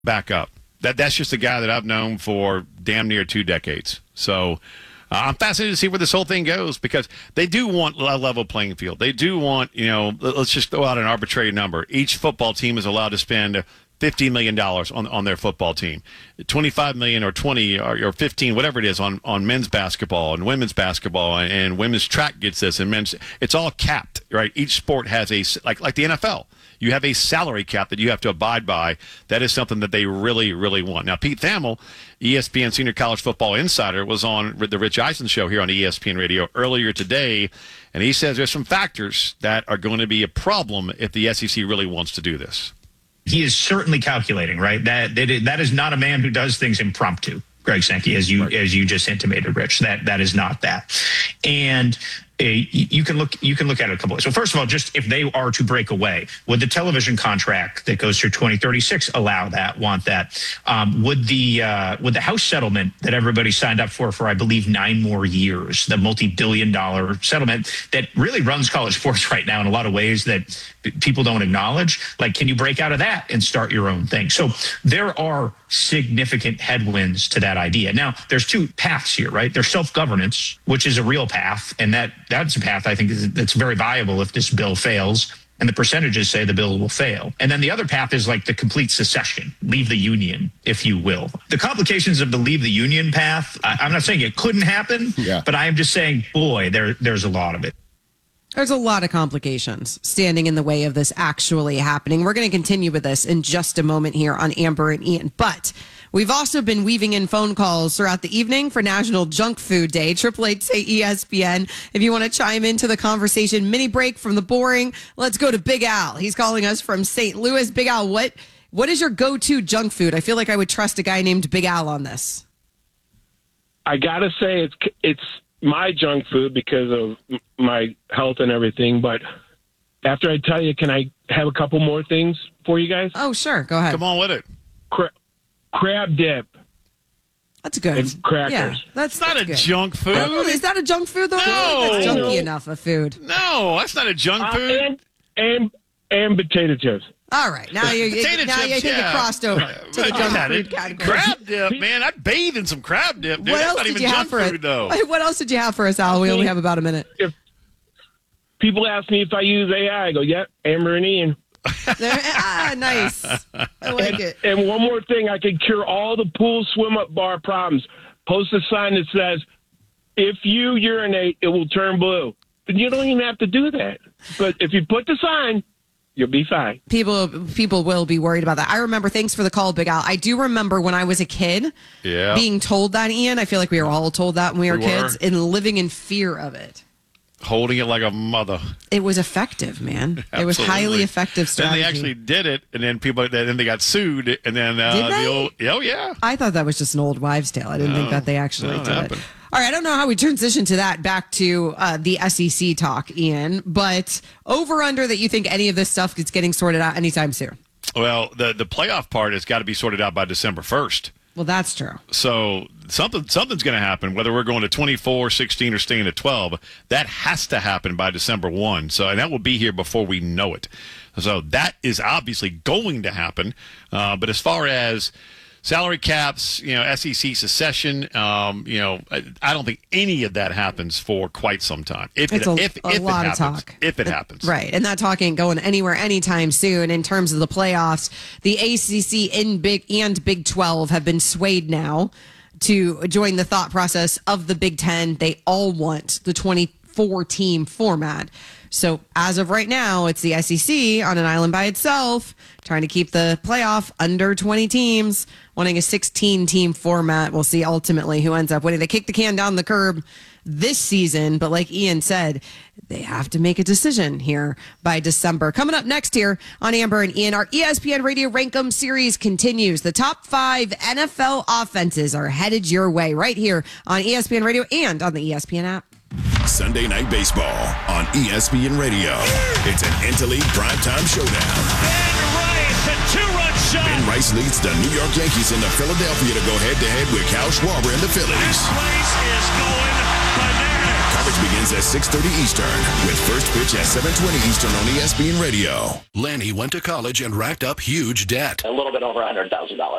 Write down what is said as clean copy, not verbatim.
back up. That's just a guy that I've known for damn near 2 decades. So I'm fascinated to see where this whole thing goes because they do want a level playing field. They do want, let's just throw out an arbitrary number. Each football team is allowed to spend $15 million on their football team, $25 million or 20 or 15, whatever it is, on men's basketball and women's basketball and women's track gets this and men's. It's all capped, right? Each sport has like the NFL. You have a salary cap that you have to abide by. That is something that they really, really want. Now, Pete Thamel, ESPN Senior College Football Insider, was on the Rich Eisen show here on ESPN Radio earlier today, and he says there's some factors that are going to be a problem if the SEC really wants to do this. He is certainly calculating, right? That is not a man who does things impromptu, Greg Sankey, as you just intimated, Rich. That is not that. And you can look at it a couple ways. So first of all, just if they are to break away, would the television contract that goes through 2036 allow that? Want that? Would the House settlement that everybody signed up for I believe 9 more years, the multi-billion-dollar settlement that really runs college sports right now in a lot of ways that people don't acknowledge? Like, can you break out of that and start your own thing? So there are significant headwinds to that idea. Now, there's 2 paths here, right? There's self-governance, which is a real path, and that's a path I think that's very viable if this bill fails, and the percentages say the bill will fail. And then the other path is like the complete secession, leave the union, if you will. The complications of the leave the union path, I'm not saying it couldn't happen, but I am just saying, boy, there's a lot of it. There's a lot of complications standing in the way of this actually happening. We're going to continue with this in just a moment here on Amber and Ian. But we've also been weaving in phone calls throughout the evening for National Junk Food Day. 888-ESPN. If you want to chime into the conversation, mini break from the boring. Let's go to Big Al. He's calling us from St. Louis. Big Al, what is your go-to junk food? I feel like I would trust a guy named Big Al on this. I got to say it's my junk food because of my health and everything. But after I tell you, can I have a couple more things for you guys? Oh, sure. Go ahead. Come on with it. Crab dip. That's good. And crackers. Yeah, that's not a good. junk food. Is that a junk food, though? No. That's junky enough of food. No, that's not a junk food. And potato chips. All right. Now you think you crossed over to the junk food category. Crab dip, man. I bathe in some crab dip, dude. What That's else not did even you have junk for food, it? though. What else did you have for us, Al? We only have about a minute. If people ask me if I use AI, I go, yep, Amber and Ian. Nice. I like it. And one more thing, I could cure all the pool swim-up bar problems. Post a sign that says, if you urinate, it will turn blue. But you don't even have to do that. But if you put the sign, you'll be fine. People will be worried about that. I remember, thanks for the call, Big Al. I do remember when I was a kid being told that, Ian. I feel like we were all told that when we were kids and living in fear of it. Holding it like a mother. It was effective, man. It was highly effective strategy. Then they actually did it, and then they got sued, and then yeah. I thought that was just an old wives' tale. I didn't think that they actually did it. All right, I don't know how we transition to that back to the SEC talk, Ian, but over/under that you think any of this stuff is getting sorted out anytime soon? Well, the playoff part has got to be sorted out by December 1st. Well, that's true. So something's going to happen, whether we're going to 24, 16, or staying at 12. That has to happen by December 1. And that will be here before we know it. So that is obviously going to happen. But as far as salary caps, SEC secession, I don't think any of that happens for quite some time. If it happens. Right. And that talk ain't going anywhere anytime soon. In terms of the playoffs, the ACC and Big 12 have been swayed now to join the thought process of the Big 10. They all want the 24-team format. So as of right now, it's the SEC on an island by itself, trying to keep the playoff under 20 teams, wanting a 16-team format. We'll see ultimately who ends up winning. They kick the can down the curb this season, but like Ian said, they have to make a decision here by December. Coming up next here on Amber and Ian, our ESPN Radio Rankum series continues. The top 5 NFL offenses are headed your way right here on ESPN Radio and on the ESPN app. Sunday Night Baseball on ESPN Radio. It's an Interleague primetime showdown. Ben Rice, a 2-run shot. Ben Rice leads the New York Yankees into Philadelphia to go head-to-head with Kyle Schwarber and the Phillies. This place is going bananas. coverage begins at 6:30 Eastern with first pitch at 7:20 Eastern on ESPN Radio. Lanny went to college and racked up huge debt. A little bit over $100,000.